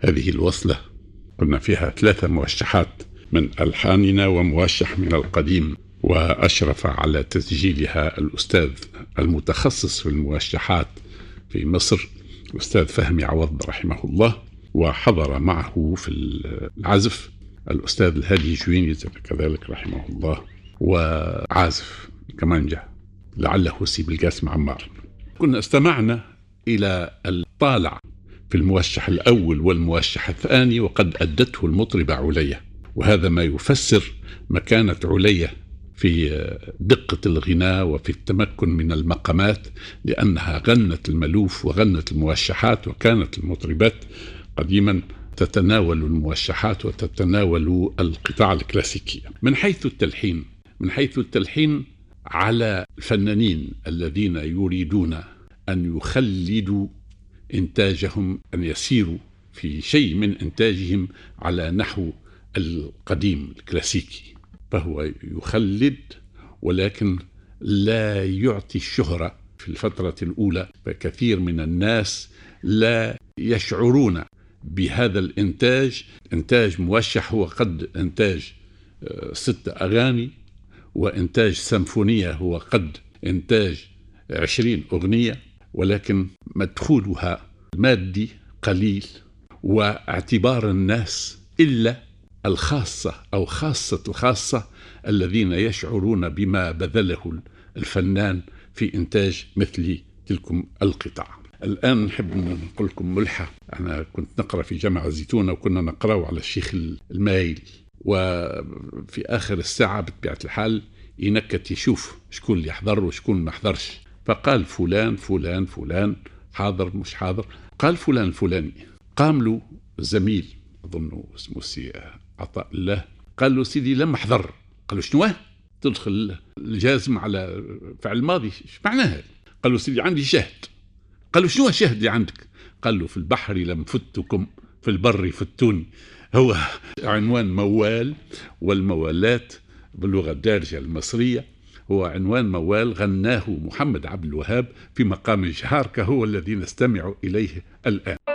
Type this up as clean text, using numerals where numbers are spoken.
هذه الوصلة قلنا فيها 3 موشحات من ألحاننا وموشح من القديم، وأشرف على تسجيلها الأستاذ المتخصص في الموشحات في مصر الأستاذ فهمي عوض رحمه الله، وحضر معه في العزف الأستاذ الهادي جويني كذلك رحمه الله، وعازف كمانجا لعله سي بالقاسم عمار. كنا استمعنا إلى الطالع في الموشح الأول والموشح الثاني، وقد أدته المطربة عليا، وهذا ما يفسر مكانة عليا في دقة الغناء وفي التمكن من المقامات، لأنها غنت الملوف وغنت الموشحات، وكانت المطربات قديما تتناول الموشحات وتتناول القطاع الكلاسيكي. من حيث التلحين على الفنانين الذين يريدون أن يخلدوا إنتاجهم، أن يسيروا في شيء من إنتاجهم على نحو القديم الكلاسيكي، فهو يخلد ولكن لا يعطي الشهرة في الفترة الأولى، فكثير من الناس لا يشعرون بهذا الإنتاج. إنتاج موشح هو قد إنتاج 6 أغاني، وإنتاج سيمفونية هو قد إنتاج 20 أغنية، ولكن مدخولها المادي قليل، واعتبار الناس إلا الخاصة أو خاصة الخاصة الذين يشعرون بما بذله الفنان في إنتاج مثل تلكم القطع. الآن نحب نقول لكم ملحة. أنا كنت نقرأ في جامعة الزيتونة، وكنا نقرأ على الشيخ المايلي، وفي آخر الساعة بطبيعة الحال ينكت يشوف شكون اللي يحضر وشكون ما حضرش، فقال فلان فلان فلان حاضر مش حاضر. قال فلان الفلاني، قام له زميل أظنه اسمه سي عطاء الله، قال له سيدي لما حضر. قال له شنو تدخل الجازم على فعل ماضي، ايش معناها؟ قال له سيدي عندي شاهد. قال له شنو الشاهد اللي عندك؟ قال له في البحر لم فتكم في البر فتوني. هو عنوان موال، والموالات باللغة الدارجة المصرية هو عنوان موال غناه محمد عبد الوهاب في مقام الجهاركة، هو الذي نستمع إليه الآن.